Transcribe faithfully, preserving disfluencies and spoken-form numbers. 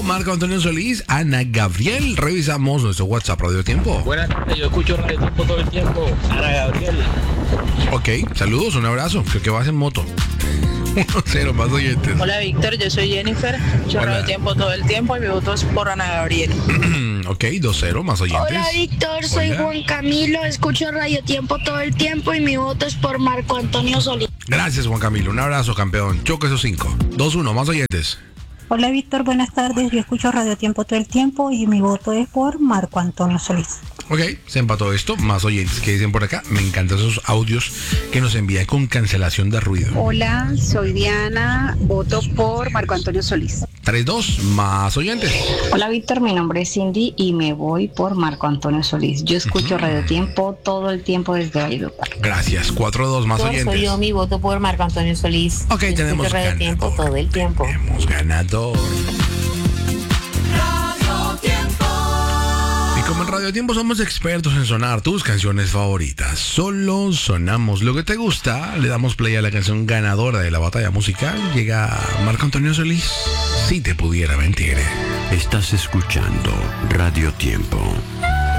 Marco Antonio Solís, Ana Gabriel. Revisamos nuestro WhatsApp Radio Tiempo. Buenas tardes, yo escucho Radio Tiempo todo el tiempo. Ana Gabriel. Ok, saludos, un abrazo. Creo que vas en moto. uno cero más oyentes. Hola Víctor, yo soy Jennifer, escucho Hola. Radio Tiempo todo el tiempo y mi voto es por Ana Gabriel. Ok, dos cero más oyentes. Hola Víctor, soy Hola. Juan Camilo, escucho Radio Tiempo todo el tiempo y mi voto es por Marco Antonio Solís. Gracias, Juan Camilo. Un abrazo, campeón. Choque esos cinco. dos uno más oyentes. Hola Víctor, buenas tardes. Yo escucho Radio Tiempo todo el tiempo y mi voto es por Marco Antonio Solís. Ok, se empató esto. Más oyentes que dicen por acá. Me encantan esos audios que nos envía con cancelación de ruido. Hola, soy Diana, voto por Marco Antonio Solís. tres dos más oyentes. Hola Víctor, mi nombre es Cindy y me voy por Marco Antonio Solís. Yo escucho Ujú. Radio Tiempo todo el tiempo desde Valledupar. Gracias. cuatro dos más oyentes. Soy yo, mi voto por Marco Antonio Solís. Ok, Yo tenemos escucho Radio Tiempo ganador. todo el tiempo. Tenemos ganador. Y como en Radio Tiempo somos expertos en sonar tus canciones favoritas, solo sonamos lo que te gusta, le damos play a la canción ganadora de la batalla musical. Llega Marco Antonio Solís, Si te pudiera mentir. Estás escuchando Radio Tiempo.